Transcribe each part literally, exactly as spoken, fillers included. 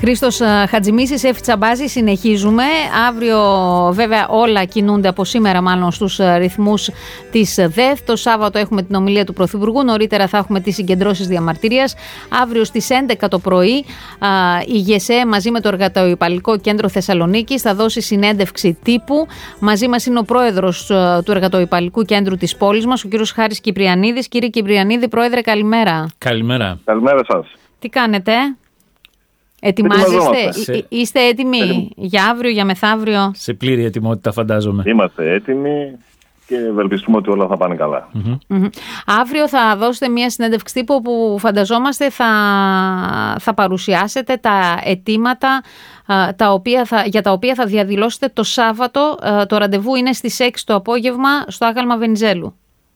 Χρήστος Χατζημίσης, Εύη Τσαμπάζη, συνεχίζουμε. Αύριο βέβαια όλα κινούνται από σήμερα μάλλον στους ρυθμούς της ΔΕΘ. Το Σάββατο έχουμε την ομιλία του Πρωθυπουργού, νωρίτερα θα έχουμε τις συγκεντρώσεις διαμαρτυρίας. Αύριο στις έντεκα το πρωί η ΓΕΣΕ μαζί με το Εργατοϊπαλλικό Κέντρο Θεσσαλονίκης θα δώσει συνέντευξη τύπου. Μαζί μας είναι ο πρόεδρος του Εργατοϊπαλλικού Κέντρου της πόλης μας, ο κύριος Χάρης Κυπριανίδης. Κύριε Κυπριανίδη, πρόεδρε, καλημέρα. Καλημέρα. Καλημέρα σας. Τι κάνετε? Ετοιμάζεστε, σε... είστε έτοιμοι Έτοιμοι. για αύριο, για μεθαύριο? Σε πλήρη ετοιμότητα φαντάζομαι. Είμαστε έτοιμοι και ευελπιστούμε ότι όλα θα πάνε καλά. Mm-hmm. Mm-hmm. Αύριο θα δώσετε μια συνέντευξη τύπου όπου φανταζόμαστε θα, θα παρουσιάσετε τα αιτήματα τα οποία θα, για τα οποία θα διαδηλώσετε το Σάββατο. Το ραντεβού είναι στις έξι το απόγευμα στο άγαλμα Βενιζέλου.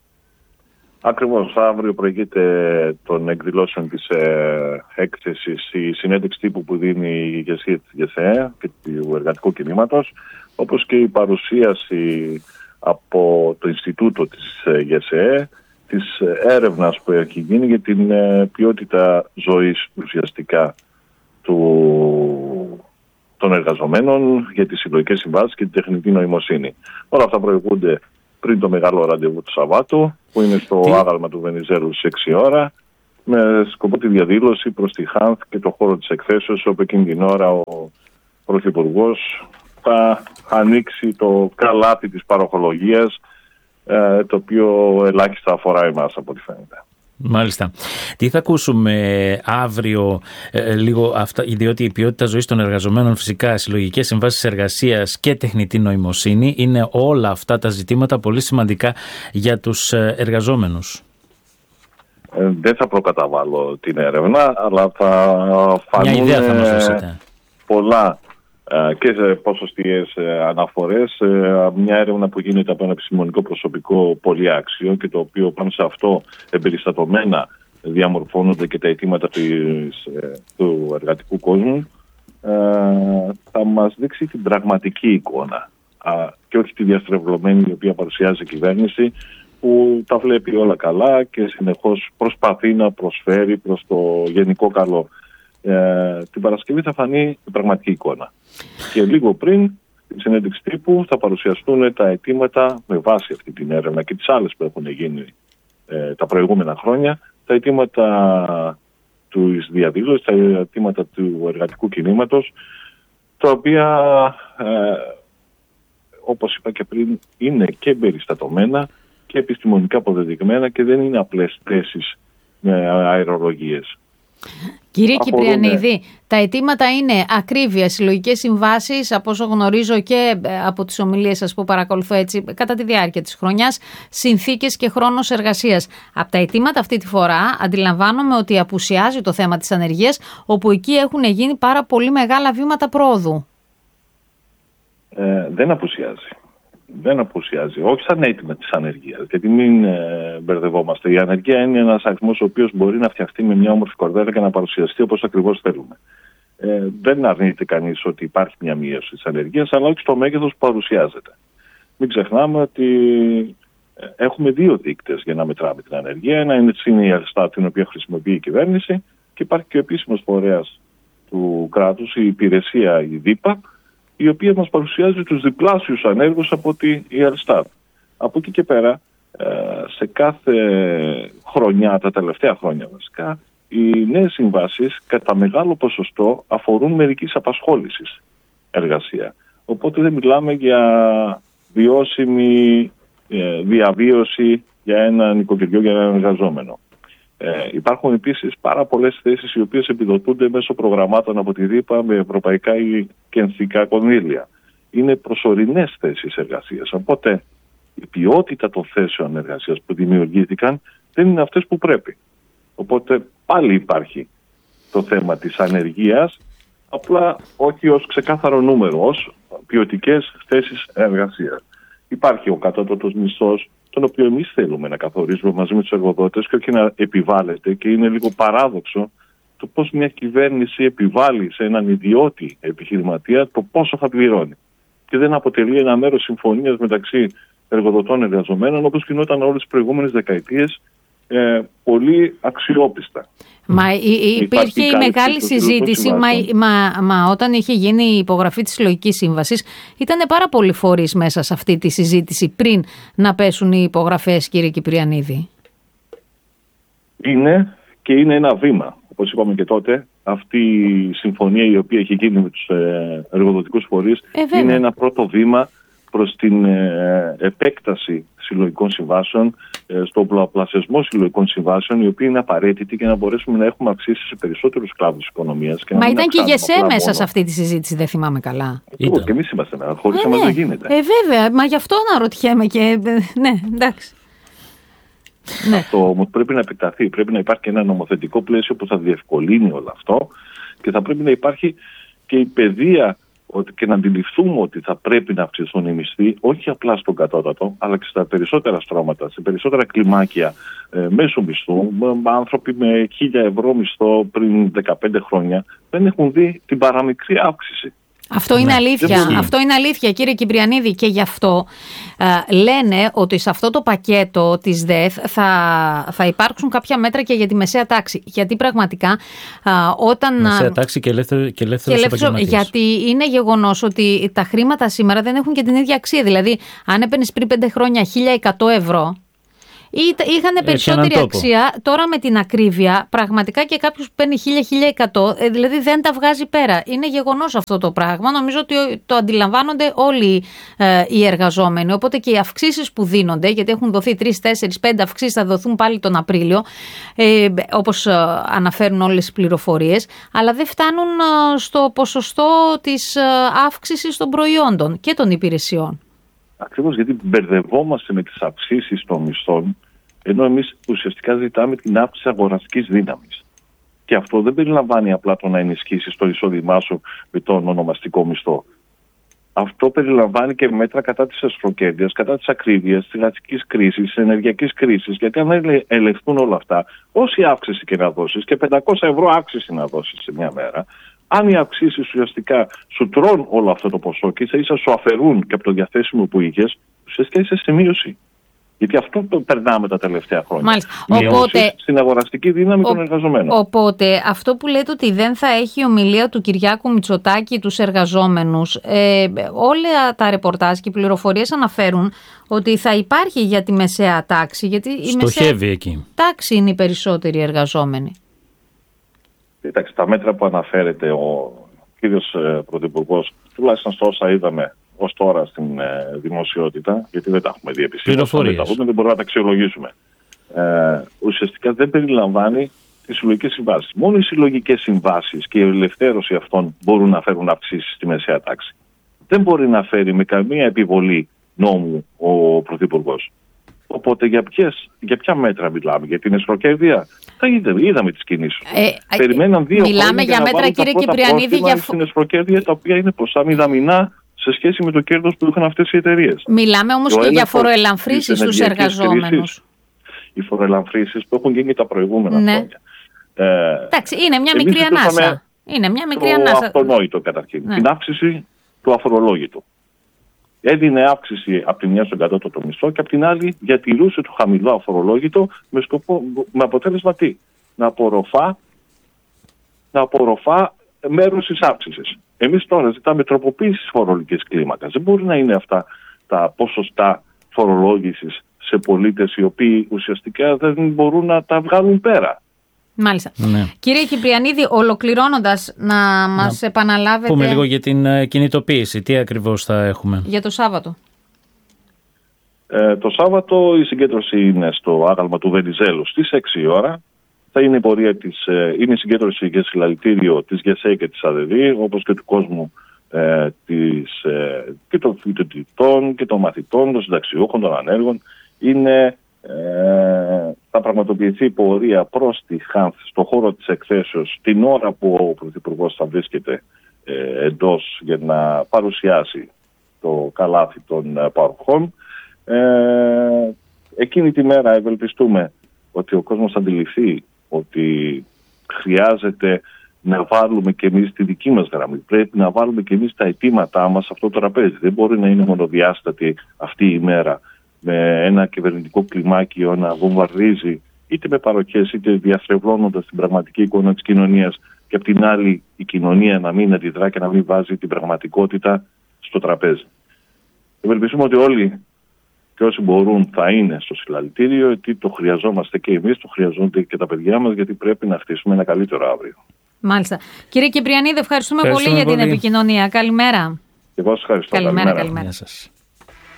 Ακριβώς, αύριο προηγείται των εκδηλώσεων της ε, έκθεσης η συνέντευξη τύπου που δίνει η ηγεσία της ΓΕΣΕ και του εργατικού κινήματος, όπως και η παρουσίαση από το Ινστιτούτο της ε, ΓΕΣΕ της έρευνας που έχει γίνει για την ε, ποιότητα ζωής ουσιαστικά του, των εργαζομένων, για τις συλλογικές συμβάσεις και την τεχνητή νοημοσύνη. Όλα αυτά προηγούνται πριν το μεγάλο ραντεβού του Σαββάτου, που είναι στο Τι? άγαλμα του Βενιζέλου στις έξι ώρα, με σκοπό τη διαδήλωση προς τη ΧΑΝΘ και το χώρο της εκθέσεως, όπου εκείνη την ώρα ο Πρωθυπουργός θα ανοίξει το καλάθι της παροχολογίας, ε, το οποίο ελάχιστα αφορά εμάς από ό,τι φαίνεται. Μάλιστα. Τι θα ακούσουμε αύριο ε, λίγο αυτά, διότι η ποιότητα ζωής των εργαζομένων, φυσικά συλλογικές συμβάσεις εργασίας και τεχνητή νοημοσύνη, είναι όλα αυτά τα ζητήματα πολύ σημαντικά για τους εργαζόμενους. Ε, δεν θα προκαταβάλω την έρευνα, αλλά θα φανούν θα πολλά και σε ποσοστιαίες αναφορές. Μια έρευνα που γίνεται από ένα επιστημονικό προσωπικό πολύ άξιο και το οποίο πάνω σε αυτό εμπεριστατωμένα διαμορφώνονται και τα αιτήματα της, του εργατικού κόσμου, θα μας δείξει την πραγματική εικόνα και όχι τη διαστρεβλωμένη η οποία παρουσιάζει η κυβέρνηση, που τα βλέπει όλα καλά και συνεχώς προσπαθεί να προσφέρει προς το γενικό καλό. Ε, την Παρασκευή θα φανεί η πραγματική εικόνα. Και λίγο πριν τη συνέντευξη τύπου θα παρουσιαστούν τα αιτήματα με βάση αυτή την έρευνα και τις άλλες που έχουν γίνει ε, τα προηγούμενα χρόνια, τα αιτήματα του διαδήλωσης, τα αιτήματα του εργατικού κινήματος, τα οποία ε, όπως είπα και πριν είναι και εμπεριστατωμένα και επιστημονικά αποδεδειγμένα και δεν είναι απλές θέσεις με αερολογίες. Κύριε Κυπριανίδη, τα αιτήματα είναι ακρίβεια, συλλογικές συμβάσεις, από όσο γνωρίζω και από τις ομιλίες σας που παρακολουθώ έτσι κατά τη διάρκεια της χρονιάς, συνθήκες και χρόνος εργασίας. Από τα αιτήματα αυτή τη φορά αντιλαμβάνομαι ότι απουσιάζει το θέμα της ανεργίας, όπου εκεί έχουν γίνει πάρα πολύ μεγάλα βήματα πρόοδου. Ε, δεν απουσιάζει. Δεν απουσιάζει. Όχι σαν αίτημα της ανεργίας. Γιατί μην ε, μπερδευόμαστε. Η ανεργία είναι ένας αριθμός ο οποίος μπορεί να φτιαχτεί με μια όμορφη κορδέλα και να παρουσιαστεί όπως ακριβώς θέλουμε. Ε, δεν αρνείται κανείς ότι υπάρχει μια μείωση της ανεργίας, αλλά όχι στο μέγεθος που παρουσιάζεται. Μην ξεχνάμε ότι έχουμε δύο δείκτες για να μετράμε την ανεργία. Ένα είναι η Ελστάτ, την οποία χρησιμοποιεί η κυβέρνηση, και υπάρχει και ο επίσημος φορέας του κράτους, η υπηρεσία, η ΔΥΠΑ, η οποία μας παρουσιάζει τους διπλάσιους ανέργους από τη Ελστάτ. Από εκεί και πέρα, σε κάθε χρονιά, τα τελευταία χρόνια βασικά, οι νέες συμβάσεις κατά μεγάλο ποσοστό αφορούν μερικής απασχόλησης εργασία. Οπότε δεν μιλάμε για βιώσιμη διαβίωση για ένα νοικοκυριό, για έναν εργαζόμενο. Ε, υπάρχουν επίσης πάρα πολλές θέσεις οι οποίες επιδοτούνται μέσω προγραμμάτων από τη ΔΥΠΑ με ευρωπαϊκά και εθνικά κονδύλια. Είναι προσωρινές θέσεις εργασίας. Οπότε η ποιότητα των θέσεων εργασίας που δημιουργήθηκαν δεν είναι αυτές που πρέπει. Οπότε πάλι υπάρχει το θέμα της ανεργίας, απλά όχι ως ξεκάθαρο νούμερο, ως ποιοτικές θέσεις εργασίας. Υπάρχει ο κατώτατος μισθός, τον οποίο εμείς θέλουμε να καθορίζουμε μαζί με τους εργοδότες και όχι να επιβάλλεται, και είναι λίγο παράδοξο το πώς μια κυβέρνηση επιβάλλει σε έναν ιδιώτη επιχειρηματία το πόσο θα πληρώνει. Και δεν αποτελεί ένα μέρος συμφωνίας μεταξύ εργοδοτών εργαζομένων, όπως γινόταν όλες τις προηγούμενες δεκαετίες ε, πολύ αξιόπιστα. Μα υπήρχε η μεγάλη συζήτηση, μα, μα, μα όταν είχε γίνει η υπογραφή της Συλλογικής Σύμβασης, ήταν πάρα πολλοί φορείς μέσα σε αυτή τη συζήτηση πριν να πέσουν οι υπογραφές, κύριε Κυπριανίδη. Είναι και είναι ένα βήμα. Όπως είπαμε και τότε, αυτή η συμφωνία η οποία έχει γίνει με τους εργοδοτικούς φορείς ε, είναι ένα πρώτο βήμα προς την ε, επέκταση συλλογικών συμβάσεων, ε, στον πολλαπλασιασμό συλλογικών συμβάσεων, οι οποίοι είναι απαραίτητοι για να μπορέσουμε να έχουμε αυξήσει σε περισσότερους κλάδους της οικονομίας. Και Μα να ήταν και η ΓΕΣΕ μέσα μόνο. σε αυτή τη συζήτηση, δεν θυμάμαι καλά. Εγώ και εμείς είμαστε μέσα, χωρίς εμάς δεν γίνεται. Ε, βέβαια, μα γι' αυτό να ρωτιέμαι και. Ναι, εντάξει. Ναι. Αυτό όμως πρέπει να επεκταθεί. Πρέπει να υπάρχει και ένα νομοθετικό πλαίσιο που θα διευκολύνει όλο αυτό και θα πρέπει να υπάρχει και η παιδεία ότι και να αντιληφθούμε ότι θα πρέπει να αυξηθούν οι μισθοί, όχι απλά στον κατώτατο, αλλά και στα περισσότερα στρώματα, σε περισσότερα κλιμάκια ε, μέσου μισθού. Άνθρωποι με χίλια ευρώ μισθό πριν δεκαπέντε χρόνια δεν έχουν δει την παραμικρή αύξηση. Αυτό είναι ναι, αλήθεια. Αυτό είναι αλήθεια, κύριε Κυπριανίδη, και γι' αυτό ε, λένε ότι σε αυτό το πακέτο της ΔΕΘ θα, θα υπάρξουν κάποια μέτρα και για τη μεσαία τάξη. Γιατί πραγματικά ε, όταν. Μεσαία τάξη και ελεύθερος επαγγελματίας. Γιατί είναι γεγονός ότι τα χρήματα σήμερα δεν έχουν και την ίδια αξία. Δηλαδή, αν έπαιρνες πριν πέντε χρόνια χίλια εκατό ευρώ. Είχαν περισσότερη αξία. Τώρα με την ακρίβεια, πραγματικά και κάποιος που παίρνει χίλια με χίλια εκατό, δηλαδή δεν τα βγάζει πέρα. Είναι γεγονός αυτό το πράγμα. Νομίζω ότι το αντιλαμβάνονται όλοι ε, οι εργαζόμενοι. Οπότε και οι αυξήσεις που δίνονται, γιατί έχουν δοθεί τρεις, τέσσερις, πέντε αυξήσεις, θα δοθούν πάλι τον Απρίλιο, ε, όπως ε, αναφέρουν όλες τις πληροφορίες, αλλά δεν φτάνουν ε, στο ποσοστό της ε, αύξησης των προϊόντων και των υπηρεσιών. Ακριβώς γιατί μπερδευόμαστε με τις αυξήσεις των μισθών, ενώ εμείς ουσιαστικά ζητάμε την αύξηση αγοραστικής δύναμης. Και αυτό δεν περιλαμβάνει απλά το να ενισχύσεις το εισόδημά σου με τον ονομαστικό μισθό. Αυτό περιλαμβάνει και μέτρα κατά της εσχροκέρδειας, κατά της ακρίβειας, της εργατικής κρίσης, της ενεργειακής κρίσης. Γιατί αν ελευθούν όλα αυτά, όση αύξηση και να δώσεις, και πεντακόσια ευρώ αύξηση να δώσεις σε μια μέρα, αν οι αυξήσεις ουσιαστικά σου τρώνε όλο αυτό το ποσό και ίσα ίσα σου αφαιρούν και από το διαθέσιμο που είχες, ουσιαστικά είσαι στη μείωση. Γιατί αυτό το περνάμε τα τελευταία χρόνια. Μάλιστα. Οπότε, στην αγοραστική δύναμη ο, των εργαζομένων. Οπότε αυτό που λέτε ότι δεν θα έχει ομιλία του Κυριάκου Μητσοτάκη τους εργαζόμενους, ε, όλα τα ρεπορτάζ και οι πληροφορίες αναφέρουν ότι θα υπάρχει για τη μεσαία τάξη. Γιατί η μεσαία εκεί. τάξη είναι οι περισσότεροι εργαζόμενοι. Κοιτάξτε, τα μέτρα που αναφέρεται ο κύριος Πρωθυπουργός, τουλάχιστον στο όσα είδαμε ως τώρα στην ε, δημοσιότητα, γιατί δεν τα έχουμε δει επισήμως, δεν, δεν μπορούμε να τα αξιολογήσουμε. Ε, ουσιαστικά δεν περιλαμβάνει τις συλλογικές συμβάσεις. Μόνο οι συλλογικές συμβάσεις και η ελευθέρωση αυτών μπορούν να φέρουν αυξήσεις στη μεσαία τάξη. Δεν μπορεί να φέρει με καμία επιβολή νόμου ο Πρωθυπουργός. Οπότε για, ποιες, για ποια μέτρα μιλάμε, για την εσχροκέρδεια? Θα είδαμε, είδαμε τις κινήσεις. Ε, Περιμέναν δύο μιλάμε για μέτρα, κύριε Κυπριανίδη, για στην εσχροκέρδεια, τα οποία είναι ποσά μηδαμινά σε σχέση με το κέρδος που είχαν αυτές οι εταιρείες. Μιλάμε όμως και, και για φοροελαμφρύσεις στους εργαζόμενους. Οι φοροελαμφρύσεις που έχουν γίνει τα προηγούμενα ναι. χρόνια. Ε, Εντάξει, είναι μια μικρή ανάσα. Είναι μια μικρή το ανάσα. αυτονόητο καταρχήν. Ναι. Την αύξηση του αφορολόγητου. Έδινε αύξηση από τη μια στον κατώτατο μισθό και από την άλλη διατηρούσε το χαμηλό αφορολόγητο με, σκοπό, με αποτέλεσμα τι? Να απορροφά, να απορροφά μέρος της αύξησης. Εμείς τώρα ζητάμε τροποποίηση της φορολογικής κλίμακας. Δεν μπορεί να είναι αυτά τα ποσοστά φορολόγησης σε πολίτες οι οποίοι ουσιαστικά δεν μπορούν να τα βγάλουν πέρα. Μάλιστα. Ναι. Κύριε Κυπριανίδη, ολοκληρώνοντας, να μας να επαναλάβετε... Πούμε λίγο για την uh, κινητοποίηση. Τι ακριβώς θα έχουμε? Για το Σάββατο. Ε, το Σάββατο η συγκέντρωση είναι στο άγαλμα του Βενιζέλου στις έξι η ώρα. Θα είναι η πορεία της, ε, είναι η συγκέντρωση και συλλαλητήριο της ΓΕΣΕ και της ΑΔΕΔ, όπως και του κόσμου ε, της, ε, και των φοιτητών και των μαθητών, των συνταξιούχων, των ανέργων. Είναι... Ε, θα πραγματοποιηθεί πορεία προς τη ΧΑΝΘ στο χώρο της εκθέσεως την ώρα που ο Πρωθυπουργός θα βρίσκεται ε, εντός για να παρουσιάσει το καλάθι των ε, παροχών. Ε, εκείνη τη μέρα ευελπιστούμε ότι ο κόσμος θα αντιληφθεί ότι χρειάζεται να βάλουμε και εμείς τη δική μας γραμμή. Πρέπει να βάλουμε και εμείς τα αιτήματά μας σε αυτό το τραπέζι. Δεν μπορεί να είναι μονοδιάστατη αυτή η μέρα με ένα κυβερνητικό κλιμάκιο να βομβαρδίζει είτε με παροχές, είτε διαστρεβλώνοντας την πραγματική εικόνα της κοινωνίας, και απ' την άλλη η κοινωνία να μην αντιδρά και να μην βάζει την πραγματικότητα στο τραπέζι. Ευελπιστούμε ότι όλοι και όσοι μπορούν θα είναι στο συλλαλητήριο, γιατί το χρειαζόμαστε και εμείς, το χρειαζόνται και τα παιδιά μας, γιατί πρέπει να χτίσουμε ένα καλύτερο αύριο. Μάλιστα. Κύριε Κυπριανίδη, ευχαριστούμε, ευχαριστούμε πολύ για πολύ. την επικοινωνία. Καλημέρα. Και εγώ σας ευχαριστώ. Καλημέρα, καλημέρα. καλημέρα. Γεια σας.